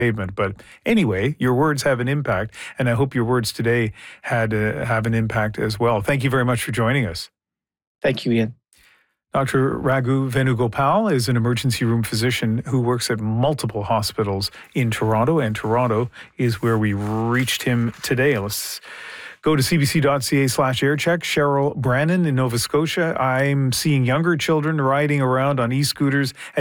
pavement. But anyway, your words have an impact, and I hope your words today have an impact as well. Thank you very much for joining us. Thank you, Ian. Dr. Raghu Venugopal is an emergency room physician who works at multiple hospitals in Toronto, and Toronto is where we reached him today. Let's go to cbc.ca/aircheck. Cheryl Brannon in Nova Scotia. I'm seeing younger children riding around on e-scooters